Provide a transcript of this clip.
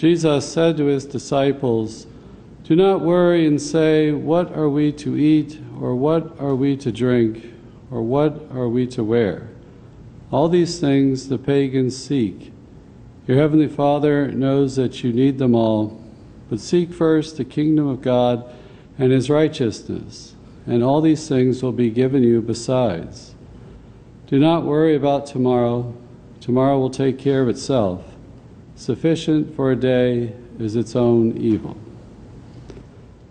Jesus said to his disciples, "Do not worry and say, 'What are we to eat?' or 'What are we to drink?' or 'What are we to wear?' All these things the pagans seek. Your heavenly Father knows that you need them all. But seek first the kingdom of God and His righteousness, and all these things will be given you besides. Do not worry about tomorrow. Tomorrow will take care of itself. Sufficient for a day is its own evil."